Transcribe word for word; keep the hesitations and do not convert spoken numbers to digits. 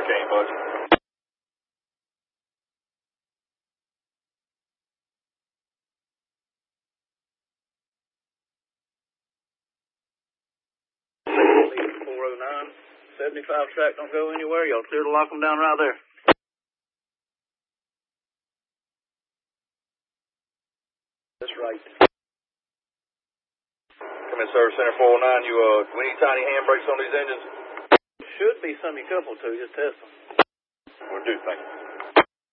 Okay, bud. four oh nine, seventy-five track don't go anywhere. Y'all clear to lock them down right there. That's right. Come in, Service Center four oh nine. You, uh, we need tiny handbrakes on these engines? Should be some you couple to. Just test them. We'll do, thank you.